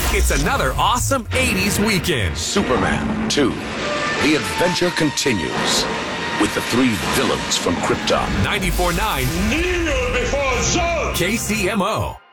It's another awesome 80s weekend. Superman 2. The adventure continues with the 3 villains from Krypton. 94.9 Kneel before Zod! KCMO.